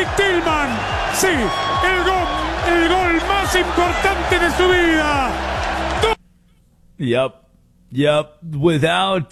Tillman. Sí, el gol más importante de su vida. Yep. Without,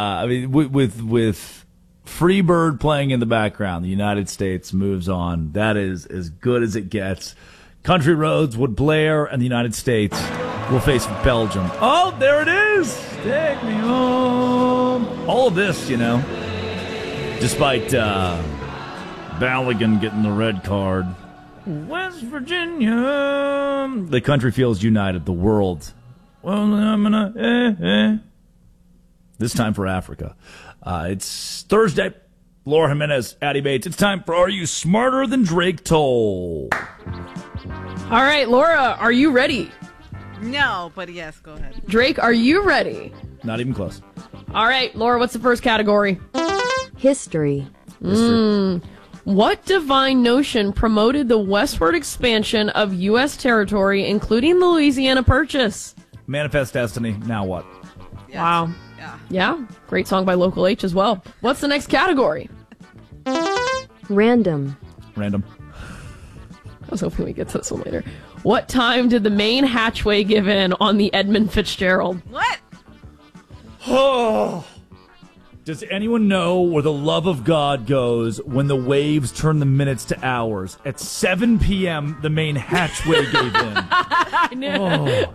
with Freebird playing in the background, the United States moves on. That is as good as it gets. Country Roads, Wood Blair, and the United States will face Belgium. Oh, there it is. Take me home. All of this, despite Balogun getting the red card. West Virginia. The country feels united. The world. Well, I'm gonna. This time for Africa. It's Thursday. Laura Jimenez, Addie Bates. It's time for Are You Smarter Than Drake Toll? All right, Laura, are you ready? No, but yes, go ahead. Drake, are you ready? Not even close. All right, Laura, what's the first category? History. What divine notion promoted the westward expansion of U.S. territory, including the Louisiana Purchase? Manifest Destiny. Now what? Yes. Wow. Yeah, great song by Local H as well. What's the next category? Random. I was hoping we get to this one later. What time did the main hatchway give in on the Edmund Fitzgerald? What? Oh. Does anyone know where the love of God goes when the waves turn the minutes to hours? At 7 p.m., the main hatchway gave in. I know.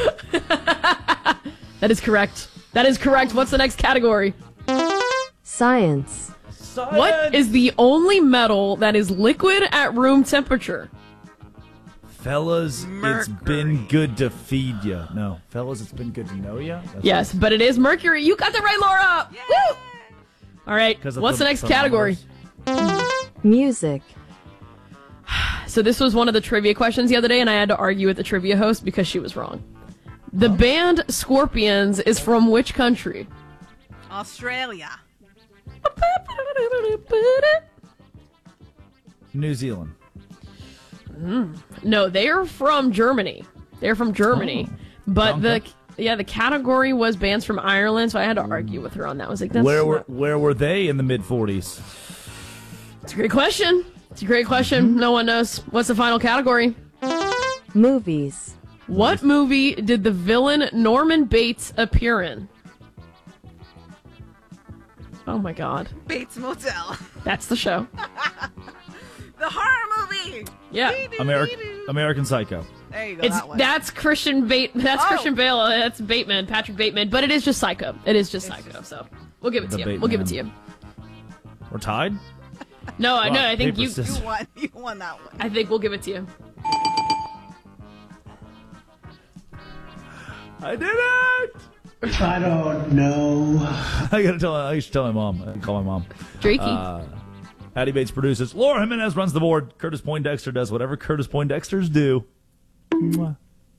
That is correct. What's the next category? Science. What is the only metal that is liquid at room temperature? Fellas, Mercury. It's been good to feed you. No, fellas, it's been good to know you. Yes, but it is mercury. You got that right, Laura. Yay! Woo! All right, 'Cause of what's the next the category? Music. So this was one of the trivia questions the other day, and I had to argue with the trivia host because she was wrong. The band Scorpions is from which country? Australia. New Zealand. No, they are from Germany. But the category was bands from Ireland, so I had to argue with her on that. I was like, that's Where were they in the mid-40s? It's a great question. No one knows. What's the final category? Movies. What movie did the villain Norman Bates appear in? Oh my God. Bates Motel. That's the show. The horror movie. Yeah. American Psycho. There you go. That's Christian Bale. Christian Bale. That's Bateman. Patrick Bateman. But it is just Psycho. Psycho. So we'll give it to you. We'll give it to you. We're tied? No, I think you won. You won that one. I think we'll give it to you. I did it! I don't know. I should tell my mom. I call my mom. Drakey. Addie Bates produces. Laura Jimenez runs the board. Curtis Poindexter does whatever Curtis Poindexters do. Mwah.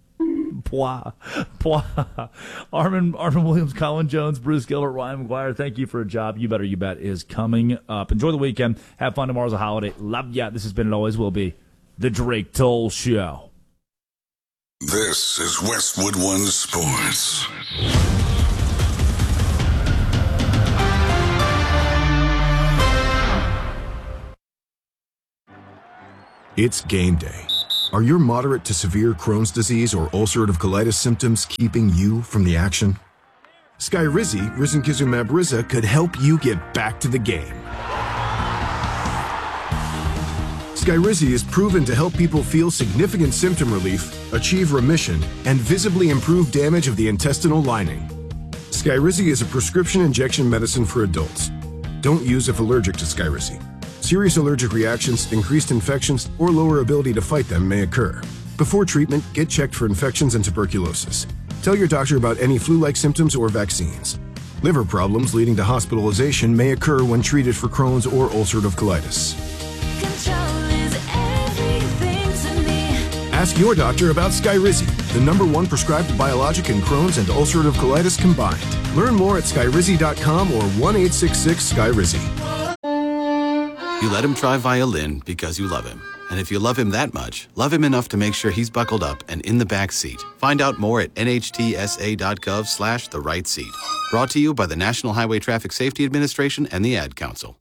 Pwah. Armin Williams, Colin Jones, Bruce Gilbert, Ryan McGuire. Thank you for a job. You Better You Bet is coming up. Enjoy the weekend. Have fun. Tomorrow's a holiday. Love ya. This has been and always will be the Drake Toll Show. This is Westwood One Sports. It's game day. Are your moderate to severe Crohn's disease or ulcerative colitis symptoms keeping you from the action? Skyrizi, risankizumab Riza, could help you get back to the game. Skyrizi is proven to help people feel significant symptom relief, achieve remission, and visibly improve damage of the intestinal lining. Skyrizi is a prescription injection medicine for adults. Don't use if allergic to Skyrizi. Serious allergic reactions, increased infections, or lower ability to fight them may occur. Before treatment, get checked for infections and tuberculosis. Tell your doctor about any flu-like symptoms or vaccines. Liver problems leading to hospitalization may occur when treated for Crohn's or ulcerative colitis. Ask your doctor about Skyrizi, the #1 prescribed biologic in Crohn's and ulcerative colitis combined. Learn more at skyrizi.com or 1-866-SKYRIZI. You let him try violin because you love him. And if you love him that much, love him enough to make sure he's buckled up and in the back seat. Find out more at nhtsa.gov/the right seat. Brought to you by the National Highway Traffic Safety Administration and the Ad Council.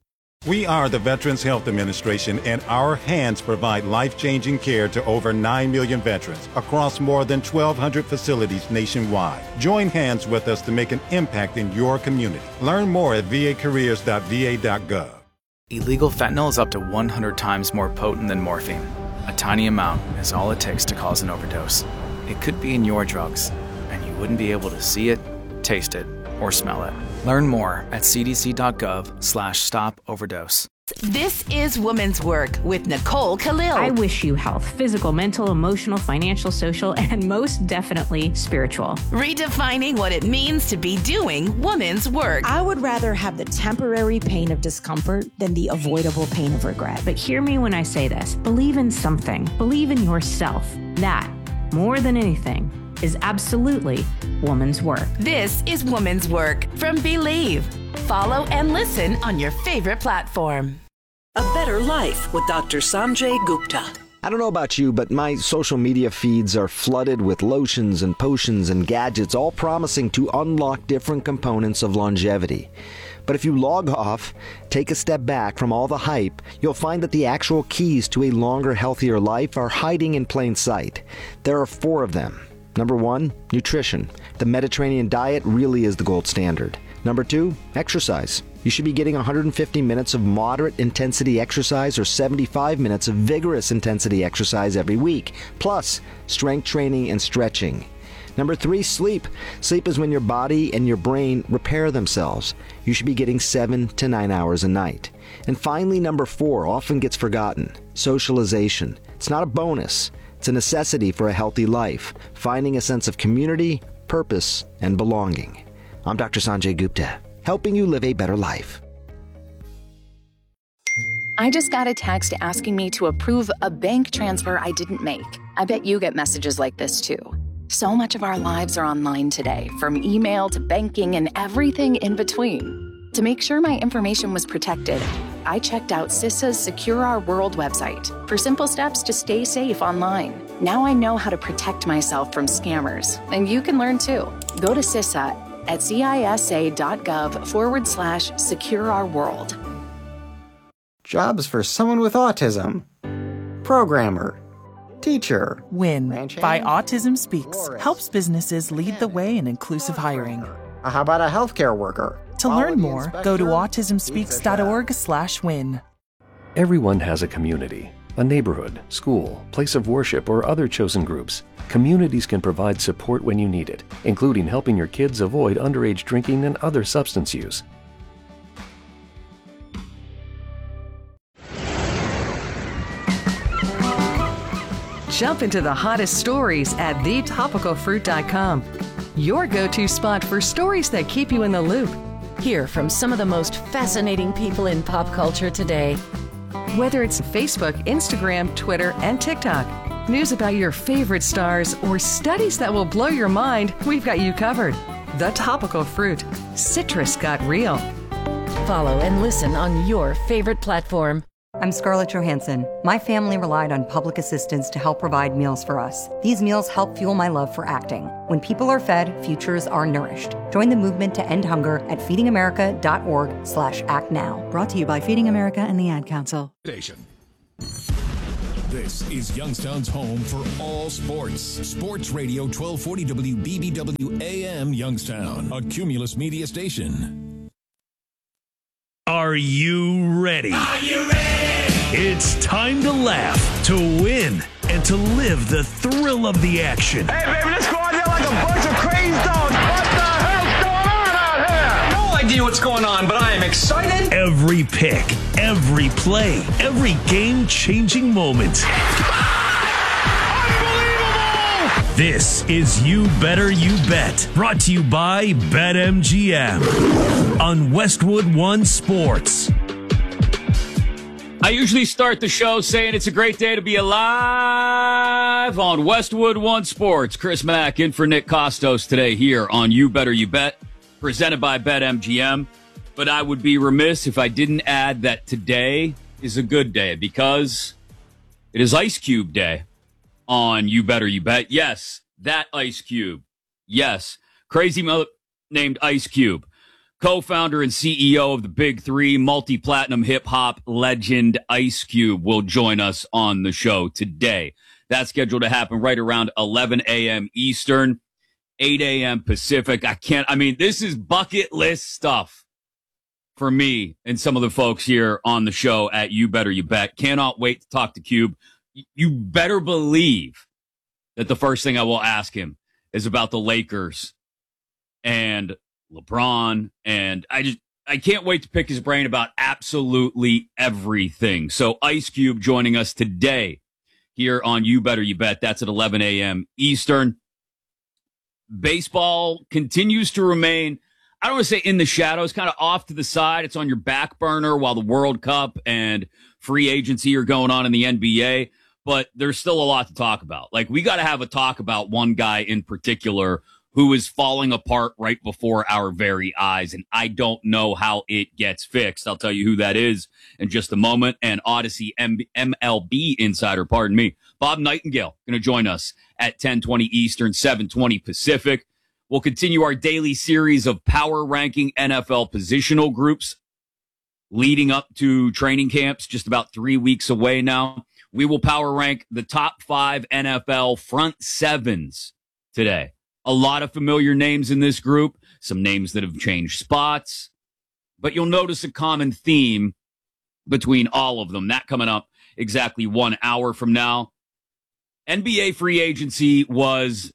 We are the Veterans Health Administration, and our hands provide life-changing care to over 9 million veterans across more than 1,200 facilities nationwide. Join hands with us to make an impact in your community. Learn more at vacareers.va.gov. Illegal fentanyl is up to 100 times more potent than morphine. A tiny amount is all it takes to cause an overdose. It could be in your drugs, and you wouldn't be able to see it, taste it, or smell it. Learn more at cdc.gov/stop-overdose. This is Women's Work with Nicole Khalil. I wish you health, physical, mental, emotional, financial, social, and most definitely spiritual. Redefining what it means to be doing women's work. I would rather have the temporary pain of discomfort than the avoidable pain of regret. But hear me when I say this. Believe in something. Believe in yourself. That, more than anything, is absolutely woman's work. This is Woman's Work from Believe. Follow and listen on your favorite platform. A Better Life with Dr. Sanjay Gupta. I don't know about you, but my social media feeds are flooded with lotions and potions and gadgets, all promising to unlock different components of longevity. But if you log off, take a step back from all the hype, you'll find that the actual keys to a longer, healthier life are hiding in plain sight. There are 4 of them. Number 1, nutrition. The Mediterranean diet really is the gold standard. Number 2, exercise. You should be getting 150 minutes of moderate intensity exercise or 75 minutes of vigorous intensity exercise every week, plus strength training and stretching. Number 3, sleep. Sleep is when your body and your brain repair themselves. You should be getting 7 to 9 hours a night. And finally, number 4 often gets forgotten. Socialization. It's not a bonus. It's a necessity for a healthy life, finding a sense of community, purpose, and belonging. I'm Dr. Sanjay Gupta, helping you live a better life. I just got a text asking me to approve a bank transfer I didn't make. I bet you get messages like this too. So much of our lives are online today, from email to banking and everything in between. To make sure my information was protected, I checked out CISA's Secure Our World website for simple steps to stay safe online. Now I know how to protect myself from scammers, and you can learn too. Go to CISA at cisa.gov/Secure Our World. Jobs for someone with autism. Programmer. Teacher. WIN by Autism Speaks helps businesses lead the way in inclusive hiring. How about a healthcare worker? To learn more, go to autismspeaks.org/win. Everyone has a community, a neighborhood, school, place of worship, or other chosen groups. Communities can provide support when you need it, including helping your kids avoid underage drinking and other substance use. Jump into the hottest stories at thetopicalfruit.com. Your go-to spot for stories that keep you in the loop. Hear from some of the most fascinating people in pop culture today. Whether it's Facebook, Instagram, Twitter, and TikTok, news about your favorite stars, or studies that will blow your mind, we've got you covered. The Topical Fruit. Citrus got real. Follow and listen on your favorite platform. I'm Scarlett Johansson. My family relied on public assistance to help provide meals for us. These meals help fuel my love for acting. When people are fed, futures are nourished. Join the movement to end hunger at feedingamerica.org/actnow. Brought to you by Feeding America and the Ad Council. This is Youngstown's home for all sports. Sports Radio 1240 WBBW AM Youngstown, a Cumulus media station. Are you ready? Are you ready? It's time to laugh, to win, and to live the thrill of the action. Hey, baby, let's go out there like a bunch of crazy dogs. What the hell's going on out here? No idea what's going on, but I am excited. Every pick, every play, every game-changing moment. This is You Better You Bet, brought to you by BetMGM on Westwood One Sports. I usually start the show saying it's a great day to be alive on Westwood One Sports. Chris Mack in for Nick Costos today here on You Better You Bet, presented by BetMGM. But I would be remiss if I didn't add that today is a good day because it is Ice Cube Day. On You Better You Bet. Yes, that Ice Cube. Yes, crazy mother named Ice Cube. Co-founder and CEO of the Big Three, multi-platinum hip-hop legend Ice Cube will join us on the show today. That's scheduled to happen right around 11 a.m. Eastern, 8 a.m. Pacific. This is bucket list stuff for me and some of the folks here on the show at You Better You Bet. Cannot wait to talk to Cube. You better believe that the first thing I will ask him is about the Lakers and LeBron, and I can't wait to pick his brain about absolutely everything. So Ice Cube joining us today here on You Better You Bet. That's at 11 a.m. Eastern. Baseball continues to remain, I don't want to say in the shadows, kind of off to the side. It's on your back burner while the World Cup and free agency are going on in the NBA, but there's still a lot to talk about. Like, we got to have a talk about one guy in particular who is falling apart right before our very eyes, and I don't know how it gets fixed. I'll tell you who that is in just a moment. And Odyssey MLB insider, Bob Nightingale, going to join us at 10:20 Eastern, 7:20 Pacific. We'll continue our daily series of power ranking NFL positional groups leading up to training camps, just about 3 weeks away now. We will power rank the top 5 NFL front sevens today. A lot of familiar names in this group, some names that have changed spots, but you'll notice a common theme between all of them. That coming up exactly 1 hour from now. NBA free agency was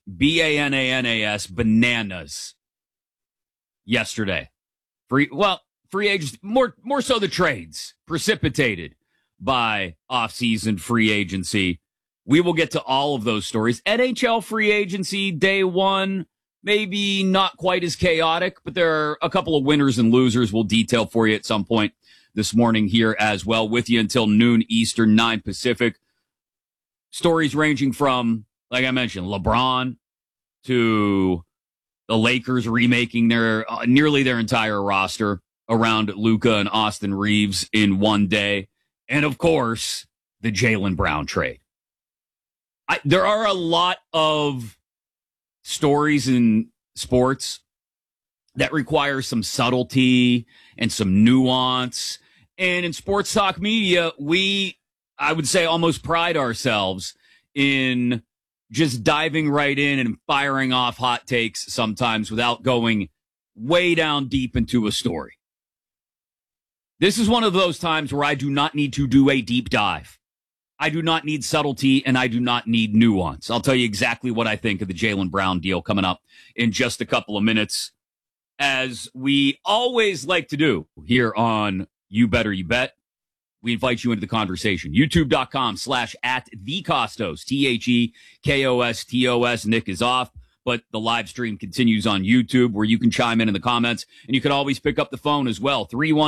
bananas yesterday. Free agency, more so the trades precipitated by offseason free agency. We will get to all of those stories. NHL free agency day one, maybe not quite as chaotic, but there are a couple of winners and losers we'll detail for you at some point this morning here as well. With you until noon Eastern, 9 Pacific. Stories ranging from, like I mentioned, LeBron to the Lakers remaking nearly their entire roster around Luka and Austin Reeves in one day. And, of course, the Jaylen Brown trade. There are a lot of stories in sports that require some subtlety and some nuance. And in sports talk media, I would say, almost pride ourselves in just diving right in and firing off hot takes sometimes without going way down deep into a story. This is one of those times where I do not need to do a deep dive. I do not need subtlety, and I do not need nuance. I'll tell you exactly what I think of the Jaylen Brown deal coming up in just a couple of minutes, as we always like to do here on You Better You Bet. We invite you into the conversation. YouTube.com/@TheCostos, TheKostos. Nick is off, but the live stream continues on YouTube, where you can chime in the comments, and you can always pick up the phone as well.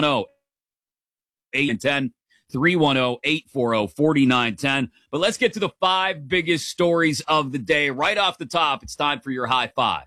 310-810. 310-840-4910. But let's get to the 5 biggest stories of the day. Right off the top, it's time for your high 5.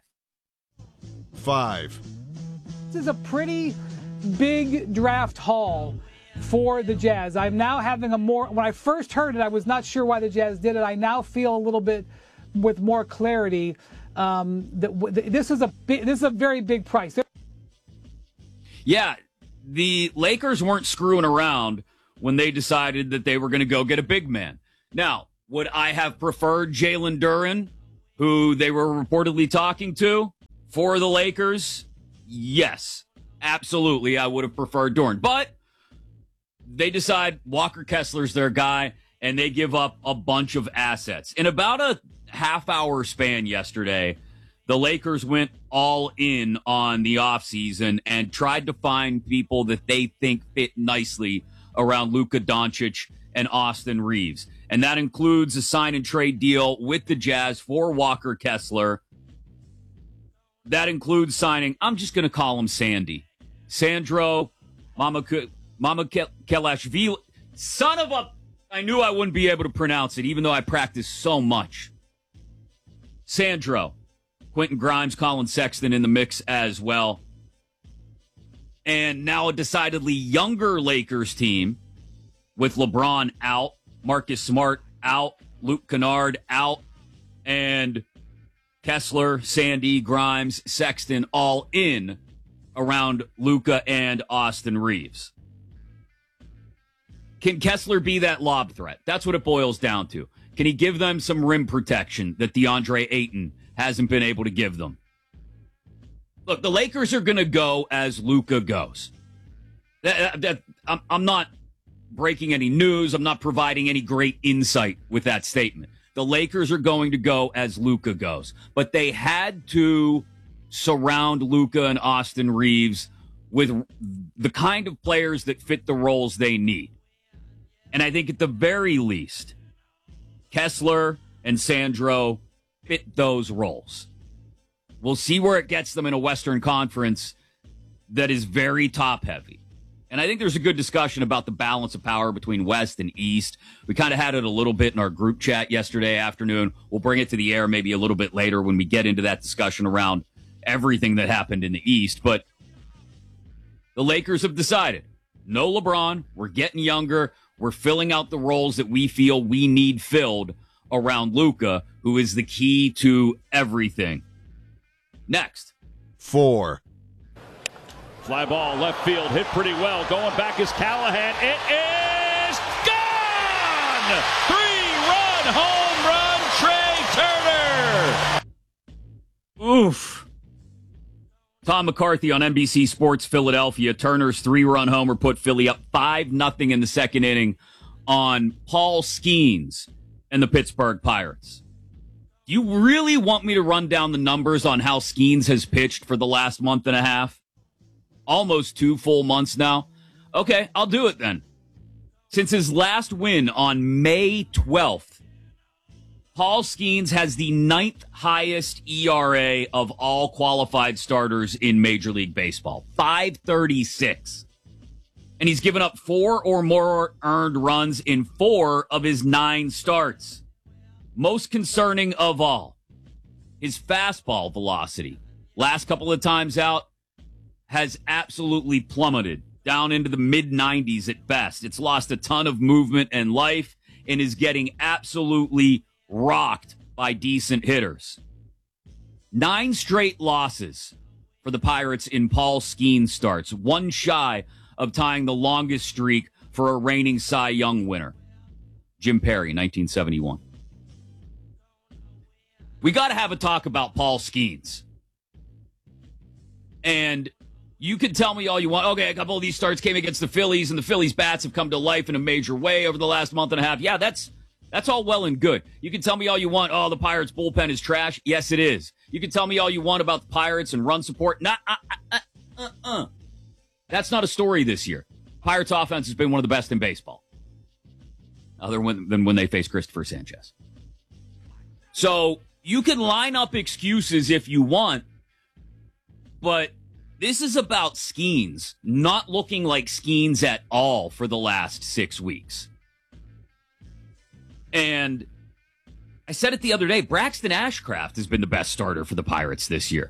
5. This is a pretty big draft haul for the Jazz. I'm now having when I first heard it, I was not sure why the Jazz did it. I now feel a little bit with more clarity this is a very big price. Yeah, the Lakers weren't screwing around when they decided that they were going to go get a big man. Now, would I have preferred Jalen Duren, who they were reportedly talking to, for the Lakers? Yes, absolutely, I would have preferred Duren. But they decide Walker Kessler's their guy, and they give up a bunch of assets. In about a half-hour span yesterday, the Lakers went all in on the offseason and tried to find people that they think fit nicely around Luka Doncic and Austin Reeves. And that includes a sign and trade deal with the Jazz for Walker Kessler. That includes signing, I'm just going to call him Sandy. Sandro Mamukelashvili. Son of a... I knew I wouldn't be able to pronounce it, even though I practice so much. Sandro. Quentin Grimes, Colin Sexton in the mix as well. And now a decidedly younger Lakers team with LeBron out, Marcus Smart out, Luke Kennard out, and Kessler, Sandy, Grimes, Sexton all in around Luka and Austin Reeves. Can Kessler be that lob threat? That's what it boils down to. Can he give them some rim protection that DeAndre Ayton hasn't been able to give them? Look, the Lakers are going to go as Luka goes. I'm not breaking any news. I'm not providing any great insight with that statement. The Lakers are going to go as Luka goes. But they had to surround Luka and Austin Reeves with the kind of players that fit the roles they need. And I think at the very least, Kessler and Sandro fit those roles. We'll see where it gets them in a Western Conference that is very top-heavy. And I think there's a good discussion about the balance of power between West and East. We kind of had it a little bit in our group chat yesterday afternoon. We'll bring it to the air maybe a little bit later when we get into that discussion around everything that happened in the East. But the Lakers have decided, no LeBron, we're getting younger, we're filling out the roles that we feel we need filled around Luka, who is the key to everything. Next. 4. Fly ball, left field, hit pretty well. Going back is Callahan. It is gone! 3-run home run, Trey Turner! Oof. Tom McCarthy on NBC Sports Philadelphia. Turner's 3-run homer put Philly up 5-0 in the second inning on Paul Skeens and the Pittsburgh Pirates. Do you really want me to run down the numbers on how Skeens has pitched for the last month and a half? Almost 2 full months now. Okay, I'll do it then. Since his last win on May 12th, Paul Skeens has the 9th highest ERA of all qualified starters in Major League Baseball. 5.36. And he's given up 4 or more earned runs in 4 of his 9 starts. Most concerning of all, his fastball velocity. Last couple of times out, has absolutely plummeted down into the mid-90s at best. It's lost a ton of movement and life and is getting absolutely rocked by decent hitters. 9 straight losses for the Pirates in Paul Skeens starts, 1 shy of tying the longest streak for a reigning Cy Young winner, Jim Perry, 1971. We got to have a talk about Paul Skeens. And you can tell me all you want. Okay, a couple of these starts came against the Phillies, and the Phillies' bats have come to life in a major way over the last month and a half. Yeah, that's all well and good. You can tell me all you want. Oh, the Pirates' bullpen is trash. Yes, it is. You can tell me all you want about the Pirates and run support. That's not a story this year. Pirates' offense has been one of the best in baseball, other than when they face Christopher Sanchez. So you can line up excuses if you want, but this is about Skeens not looking like Skeens at all for the last 6 weeks. And I said it the other day, Braxton Ashcraft has been the best starter for the Pirates this year.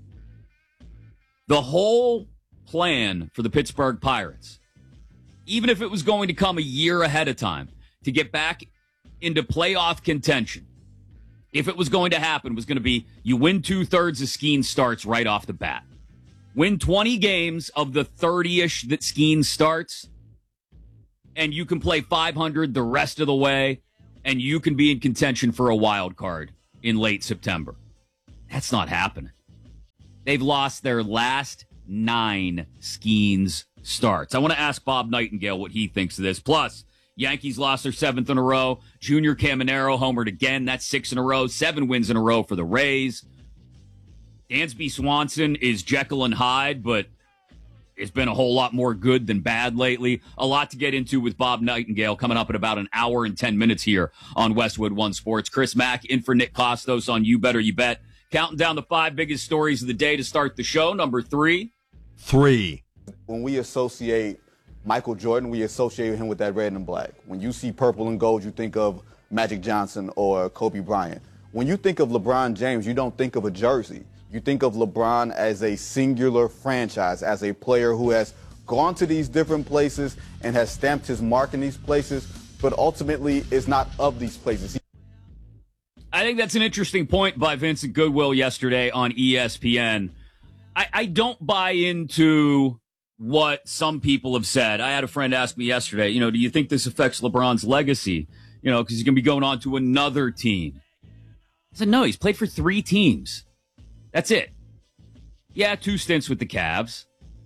The whole plan for the Pittsburgh Pirates, even if it was going to come a year ahead of time to get back into playoff contention, if it was going to happen, was going to be you win 2/3 of Skeens starts right off the bat. Win 20 games of the 30-ish that Skeens starts, and you can play 500 the rest of the way, and you can be in contention for a wild card in late September. That's not happening. They've lost their last 9 Skeens starts. I want to ask Bob Nightingale what he thinks of this. Plus, Yankees lost their 7th in a row. Junior Caminero homered again. That's 6 in a row. 7 wins in a row for the Rays. Dansby Swanson is Jekyll and Hyde, but it's been a whole lot more good than bad lately. A lot to get into with Bob Nightingale coming up in about an hour and 10 minutes here on Westwood One Sports. Chris Mack in for Nick Kostos on You Better You Bet. Counting down the 5 biggest stories of the day to start the show. Number 3. 3. When we associate Michael Jordan, we associate him with that red and black. When you see purple and gold, you think of Magic Johnson or Kobe Bryant. When you think of LeBron James, you don't think of a jersey. You think of LeBron as a singular franchise, as a player who has gone to these different places and has stamped his mark in these places, but ultimately is not of these places. I think that's an interesting point by Vincent Goodwill yesterday on ESPN. I don't buy into what some people have said. I had a friend ask me yesterday, do you think this affects LeBron's legacy? Because he's going to be going on to another team. I said, no, he's played for 3 teams. That's it. Yeah, 2 stints with the Cavs.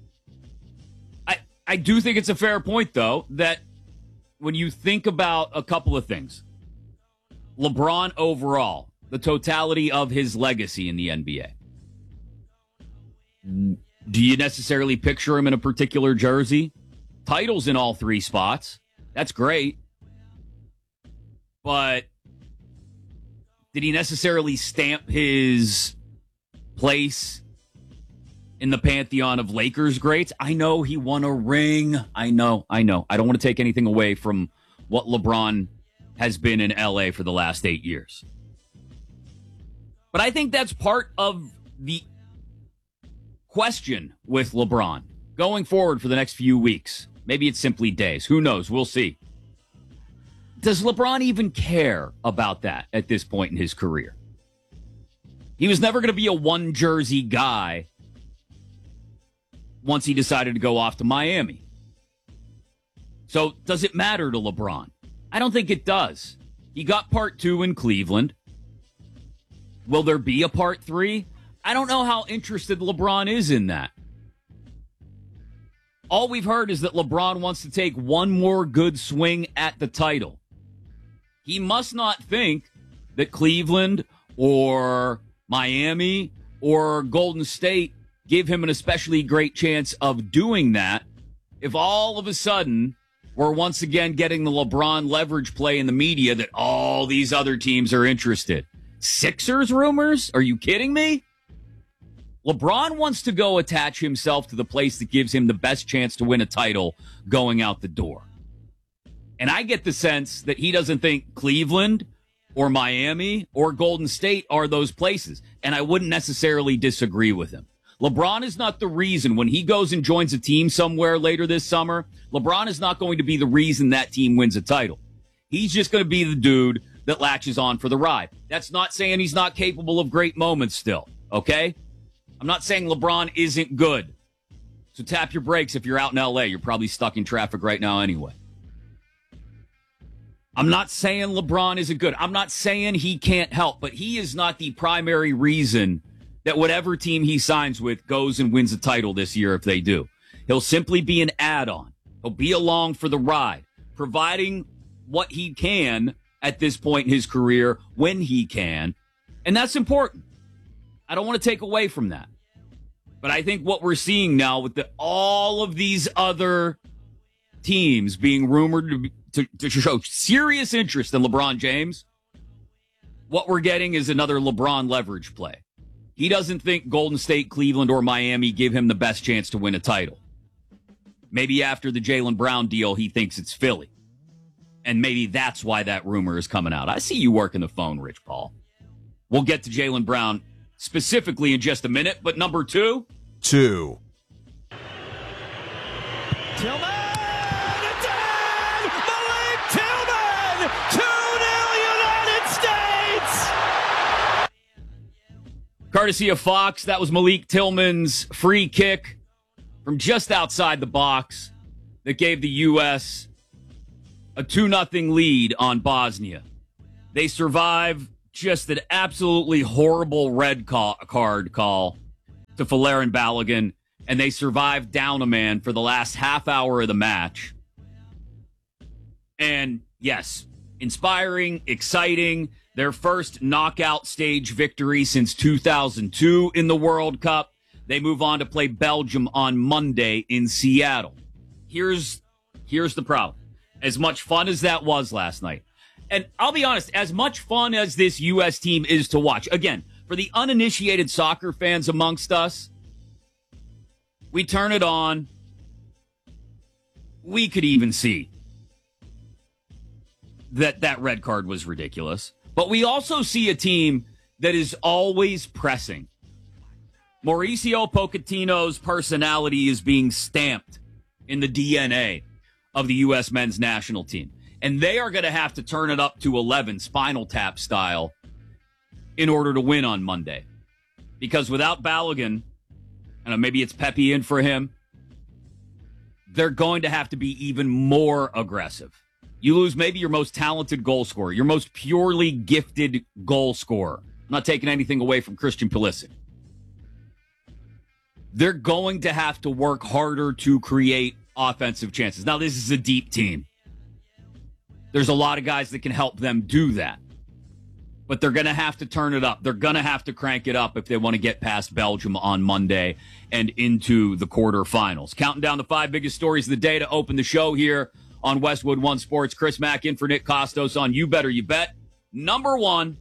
I do think it's a fair point, though, that when you think about a couple of things, LeBron overall, the totality of his legacy in the NBA, do you necessarily picture him in a particular jersey? Titles in all 3 spots. That's great. But did he necessarily stamp his place in the pantheon of Lakers greats? I know he won a ring. I know. I don't want to take anything away from what LeBron has been in LA for the last 8 years. But I think that's part of the question with LeBron going forward for the next few weeks. Maybe it's simply days. Who knows? We'll see. Does LeBron even care about that at this point in his career? He was never going to be a one-jersey guy once he decided to go off to Miami. So does it matter to LeBron? I don't think it does. He got part 2 in Cleveland. Will there be a part 3? I don't know how interested LeBron is in that. All we've heard is that LeBron wants to take one more good swing at the title. He must not think that Cleveland or Miami or Golden State give him an especially great chance of doing that if all of a sudden we're once again getting the LeBron leverage play in the media that all these other teams are interested. Sixers rumors? Are you kidding me? LeBron wants to go attach himself to the place that gives him the best chance to win a title going out the door. And I get the sense that he doesn't think Cleveland or Miami or Golden State are those places. And I wouldn't necessarily disagree with him. LeBron is not the reason when he goes and joins a team somewhere later this summer. LeBron is not going to be the reason that team wins a title. He's just going to be the dude that latches on for the ride. That's not saying he's not capable of great moments still, okay? I'm not saying LeBron isn't good. So tap your brakes if you're out in LA. You're probably stuck in traffic right now anyway. I'm not saying LeBron isn't good. I'm not saying he can't help, but he is not the primary reason that whatever team he signs with goes and wins a title this year if they do. He'll simply be an add-on. He'll be along for the ride, providing what he can at this point in his career when he can. And that's important. I don't want to take away from that. But I think what we're seeing now with all of these other teams being rumored to show serious interest in LeBron James, what we're getting is another LeBron leverage play. He doesn't think Golden State, Cleveland, or Miami give him the best chance to win a title. Maybe after the Jaylen Brown deal, he thinks it's Philly. And maybe that's why that rumor is coming out. I see you working the phone, Rich Paul. We'll get to Jaylen Brown specifically in just a minute, but number 2? 2. Tillman! It's in! Malik Tillman! 2-0 United States! Courtesy of Fox, that was Malik Tillman's free kick from just outside the box that gave the U.S. a 2-0 lead on Bosnia. They survive just an absolutely horrible red card call to Folarin Balogun, and they survived down a man for the last half hour of the match. And yes, inspiring, exciting, their first knockout stage victory since 2002 in the World Cup. They move on to play Belgium on Monday in Seattle. Here's the problem. As much fun as that was last night, and I'll be honest, as much fun as this U.S. team is to watch, again, for the uninitiated soccer fans amongst us, we turn it on, we could even see that red card was ridiculous. But we also see a team that is always pressing. Mauricio Pochettino's personality is being stamped in the DNA of the U.S. men's national team. And they are going to have to turn it up to 11, Spinal Tap style, in order to win on Monday. Because without Balogun, and maybe it's Pepe in for him, they're going to have to be even more aggressive. You lose maybe your most talented goal scorer, your most purely gifted goal scorer. I'm not taking anything away from Christian Pulisic. They're going to have to work harder to create offensive chances. Now, this is a deep team. There's a lot of guys that can help them do that. But they're going to have to turn it up. They're going to have to crank it up if they want to get past Belgium on Monday and into the quarterfinals. Counting down the 5 biggest stories of the day to open the show here on Westwood One Sports. Chris Mack in for Nick Costos on You Better You Bet. Number 1.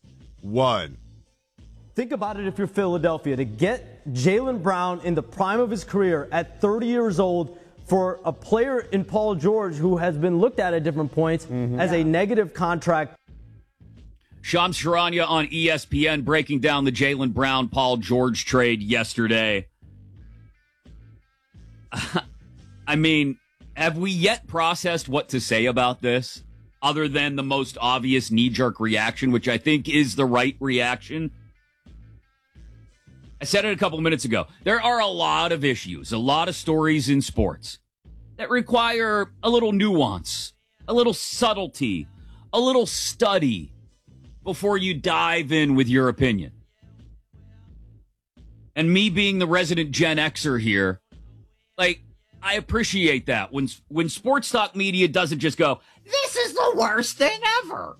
Think about it if you're Philadelphia. To get Jaylen Brown in the prime of his career at 30 years old for a player in Paul George who has been looked at different points as a negative contract. Shams Charania on ESPN breaking down the Jaylen Brown-Paul George trade yesterday. I mean, have we yet processed what to say about this other than the most obvious knee-jerk reaction, which I think is the right reaction? I said it a couple minutes ago. There are a lot of issues, a lot of stories in sports that require a little nuance, a little subtlety, a little study before you dive in with your opinion. And me being the resident Gen Xer here, I appreciate that. When sports talk media doesn't just go, this is the worst thing ever.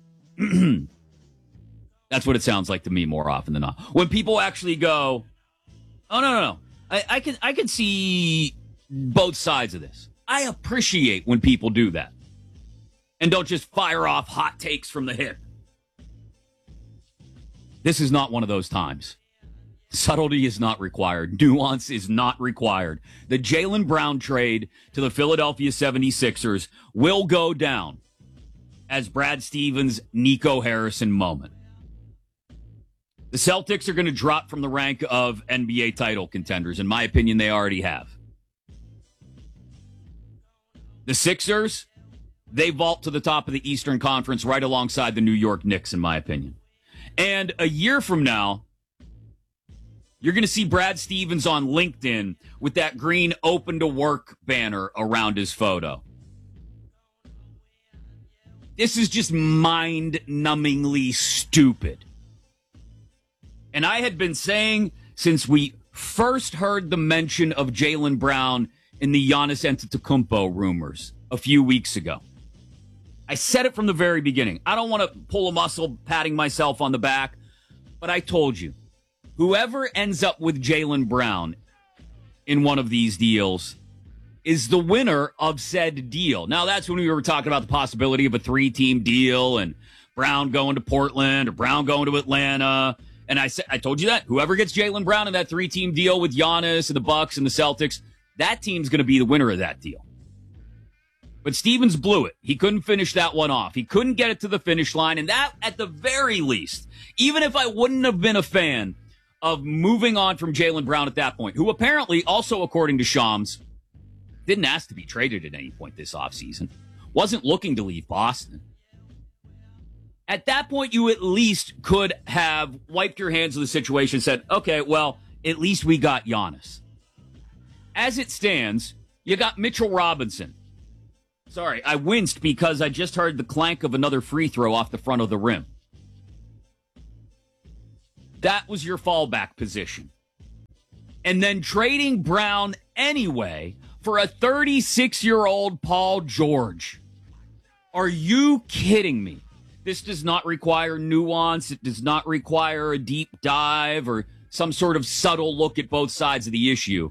That's what it sounds like to me more often than not. When people actually go, oh, no. I can see both sides of this. I appreciate when people do that. And don't just fire off hot takes from the hip. This is not one of those times. Subtlety is not required. Nuance is not required. The Jaylen Brown trade to the Philadelphia 76ers will go down as Brad Stevens' Nico Harrison moment. The Celtics are going to drop from the rank of NBA title contenders. In my opinion, they already have. The Sixers, they vault to the top of the Eastern Conference right alongside the New York Knicks, in my opinion. And a year from now, you're going to see Brad Stevens on LinkedIn with that green open to work banner around his photo. This is just mind-numbingly stupid. And I had been saying since we first heard the mention of Jaylen Brown in the Giannis Antetokounmpo rumors a few weeks ago. I said it from the very beginning. I don't want to pull a muscle patting myself on the back, but I told you, whoever ends up with Jaylen Brown in one of these deals is the winner of said deal. Now, that's when we were talking about the possibility of a 3-team deal and Brown going to Portland or Brown going to Atlanta. And I told you that whoever gets Jaylen Brown in that 3-team deal with Giannis and the Bucks and the Celtics, that team's going to be the winner of that deal. But Stevens blew it. He couldn't finish that one off. He couldn't get it to the finish line. And that, at the very least, even if I wouldn't have been a fan of moving on from Jaylen Brown at that point, who apparently, also according to Shams, didn't ask to be traded at any point this offseason, wasn't looking to leave Boston. At that point, you at least could have wiped your hands of the situation and said, okay, well, at least we got Giannis. As it stands, you got Mitchell Robinson. Sorry, I winced because I just heard the clank of another free throw off the front of the rim. That was your fallback position. And then trading Brown anyway for a 36-year-old Paul George. Are you kidding me? This does not require nuance. It does not require a deep dive or some sort of subtle look at both sides of the issue.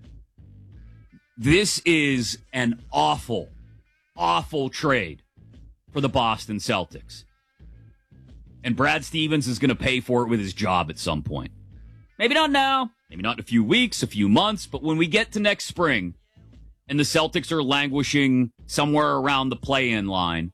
This is an awful trade for the Boston Celtics. And Brad Stevens is going to pay for it with his job at some point. Maybe not now, maybe not in a few weeks, a few months, but when we get to next spring and the Celtics are languishing somewhere around the play-in line,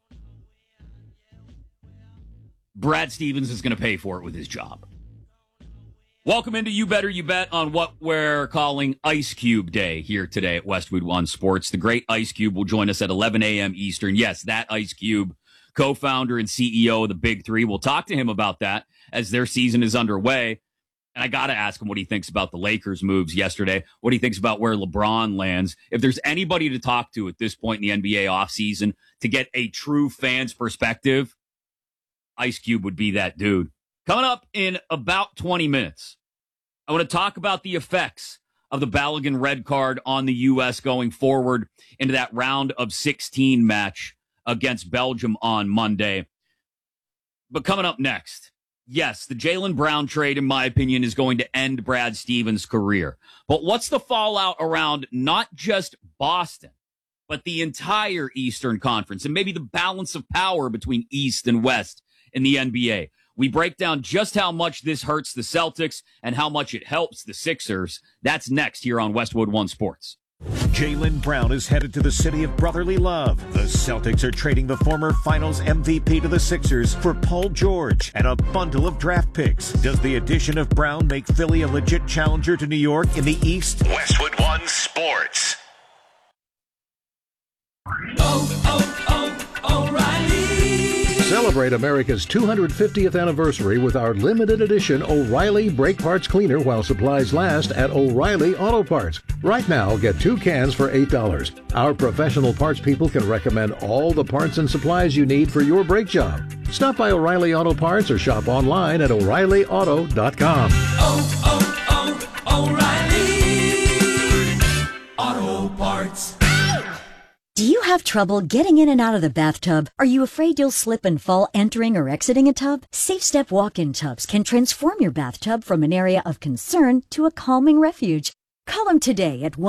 Brad Stevens is going to pay for it with his job. Welcome into You Better You Bet on what we're calling Ice Cube Day here today at Westwood One Sports. The great Ice Cube will join us at 11 a.m. Eastern. Yes, that Ice Cube, co-founder and CEO of the Big Three. We'll talk to him about that as their season is underway. And I got to ask him what he thinks about the Lakers' moves yesterday, what he thinks about where LeBron lands. If there's anybody to talk to at this point in the NBA offseason to get a true fan's perspective, Ice Cube would be that dude. Coming up in about 20 minutes, I want to talk about the effects of the Balogun red card on the U.S. going forward into that round of 16 match against Belgium on Monday. But coming up next, yes, the Jaylen Brown trade, in my opinion, is going to end Brad Stevens' career. But what's the fallout around not just Boston, but the entire Eastern Conference and maybe the balance of power between East and West in the NBA? We break down just how much this hurts the Celtics and how much it helps the Sixers. That's next here on Westwood One Sports. Jaylen Brown is headed to the city of brotherly love. The Celtics are trading the former Finals MVP to the Sixers for Paul George and a bundle of draft picks. Does the addition of Brown make Philly a legit challenger to New York in the East? Westwood One Sports. Celebrate America's 250th anniversary with our limited edition O'Reilly Brake Parts Cleaner while supplies last at O'Reilly Auto Parts. Right now, get 2 cans for $8. Our professional parts people can recommend all the parts and supplies you need for your brake job. Stop by O'Reilly Auto Parts or shop online at O'ReillyAuto.com. O'Reilly Auto Parts. Do you have trouble getting in and out of the bathtub? Are you afraid you'll slip and fall entering or exiting a tub? Safe Step walk-in tubs can transform your bathtub from an area of concern to a calming refuge. Call them today at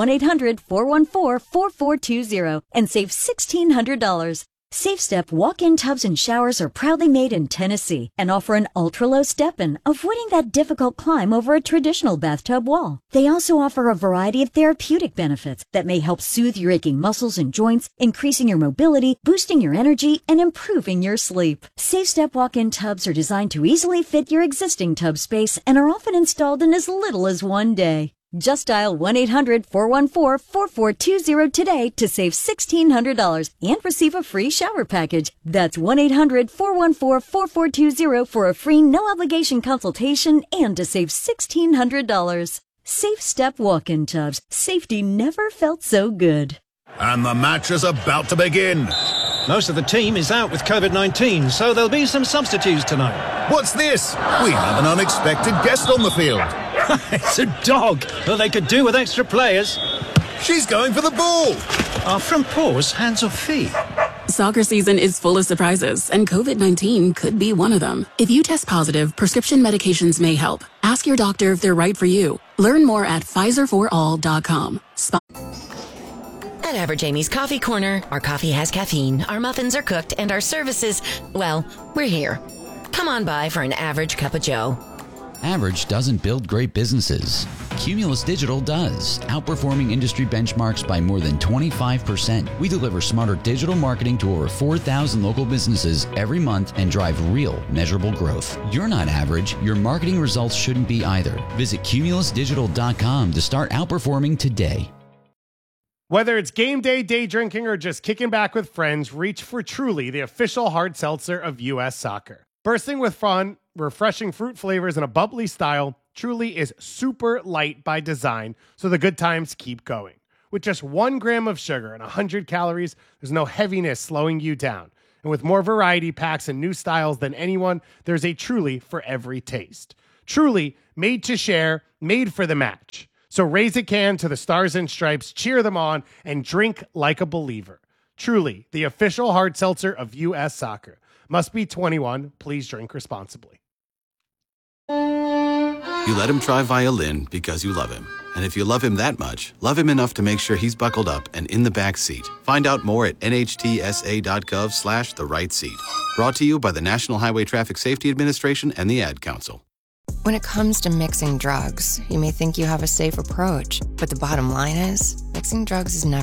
1-800-414-4420 and save $1,600. Safe Step walk-in tubs and showers are proudly made in Tennessee and offer an ultra-low step-in, avoiding that difficult climb over a traditional bathtub wall. They also offer a variety of therapeutic benefits that may help soothe your aching muscles and joints, increasing your mobility, boosting your energy, and improving your sleep. Safe Step walk-in tubs are designed to easily fit your existing tub space and are often installed in as little as 1 day. Just dial 1-800-414-4420 today to save $1,600 and receive a free shower package. That's 1-800-414-4420 for a free no-obligation consultation and to save $1,600. Safe Step walk-in tubs. Safety never felt so good. And the match is about to begin. Most of the team is out with COVID-19, so there'll be some substitutes tonight. What's this? We have an unexpected guest on the field. It's a dog. Well, they could do with extra players. She's going for the ball. Are front paws hands or feet? Soccer season is full of surprises, and COVID-19 could be one of them. If you test positive, prescription medications may help. Ask your doctor if they're right for you. Learn more at PfizerForAll.com. At Average Amy's Coffee Corner, our coffee has caffeine, our muffins are cooked, and our services, well, we're here. Come on by for an average cup of joe. Average doesn't build great businesses. Cumulus Digital does, outperforming industry benchmarks by more than 25%. We deliver smarter digital marketing to over 4,000 local businesses every month and drive real, measurable growth. You're not average. Your marketing results shouldn't be either. Visit cumulusdigital.com to start outperforming today. Whether it's game day, day drinking, or just kicking back with friends, reach for Truly, the official hard seltzer of U.S. soccer. Bursting with fun, refreshing fruit flavors, and a bubbly style, Truly is super light by design, so the good times keep going. With just 1 gram of sugar and 100 calories, there's no heaviness slowing you down. And with more variety packs and new styles than anyone, there's a Truly for every taste. Truly, made to share, made for the match. So raise a can to the Stars and Stripes, cheer them on, and drink like a believer. Truly, the official hard seltzer of U.S. soccer. Must be 21. Please drink responsibly. You let him try violin because you love him. And if you love him that much, love him enough to make sure he's buckled up and in the back seat. Find out more at nhtsa.gov/the-right-seat. Brought to you by the National Highway Traffic Safety Administration and the Ad Council. When it comes to mixing drugs, you may think you have a safe approach, but the bottom line is, mixing drugs is never